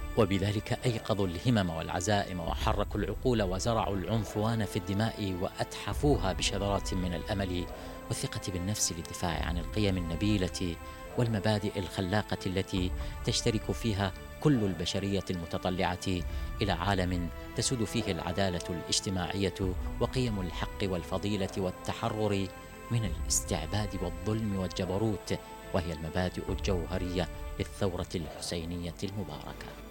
وبذلك أيقظوا الهمم والعزائم وحركوا العقول وزرعوا العنفوان في الدماء وأتحفوها بشذرات من الأمل والثقة بالنفس للدفاع عن القيم النبيلة والمبادئ الخلاقة التي تشترك فيها كل البشرية المتطلعة إلى عالم تسود فيه العدالة الاجتماعية وقيم الحق والفضيلة والتحرر من الاستعباد والظلم والجبروت، وهي المبادئ الجوهرية للثورة الحسينية المباركة.